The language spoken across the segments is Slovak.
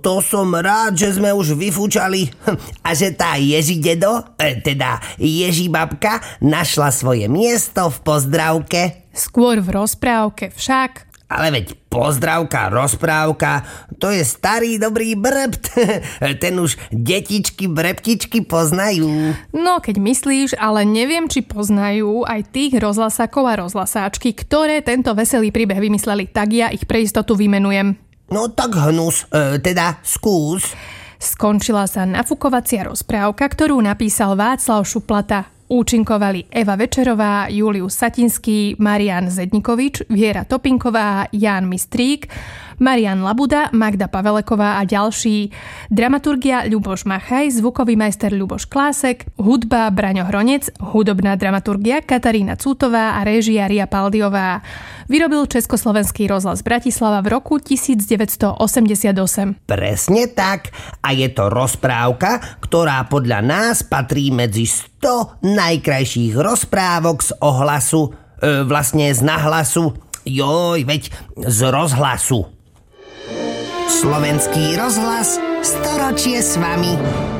To som rád, že sme už vyfúčali a že tá Ježidedo, teda Ježibabka, našla svoje miesto v pozdravke. Skôr v rozprávke však. Ale veď pozdravka, rozprávka, to je starý dobrý brbt. Ten už detičky, brebtičky poznajú. No, keď myslíš, ale neviem, či poznajú aj tých rozhlasákov a rozhlasáčky, ktoré tento veselý príbeh vymysleli, tak ja ich pre istotu vymenujem. No tak hnus, teda skús. Skončila sa nafukovacia rozprávka, ktorú napísal Václav Šuplata. Účinkovali Eva Večerová, Julius Satinský, Marián Zednikovič, Viera Topinková, Ján Mistrík, Marian Labuda, Magda Paveleková a ďalší. Dramaturgia Ľuboš Machaj, zvukový majster Ľuboš Klásek, hudba Braňo Hronec, hudobná dramaturgia Katarína Cútová a réžia Ria Paldiová. Vyrobil Československý rozhlas Bratislava v roku 1988. Presne tak. A je to rozprávka, ktorá podľa nás patrí medzi 100 najkrajších rozprávok z ohlasu, vlastne z nahlasu, z rozhlasu. Slovenský rozhlas, storočie s vami.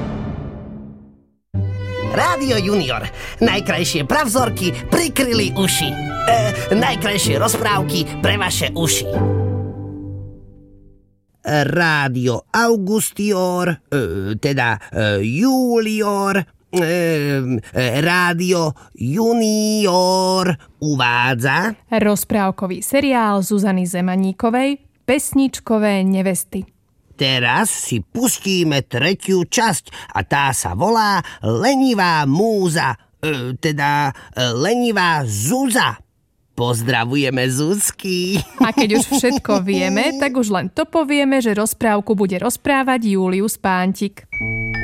Rádio Junior. Najkrajšie pravzorky prikryli uši. Najkrajšie rozprávky pre vaše uši. Rádio Augustior, teda Julior, Rádio Junior uvádza rozprávkový seriál Zuzany Zemaníkovej Pesničkové nevesty. Teraz si pustíme 3. časť a tá sa volá Lenivá múza, teda Lenivá Zuza. Pozdravujeme Zuzky. A keď už všetko vieme, tak už len to povieme, že rozprávku bude rozprávať Julius Pántik.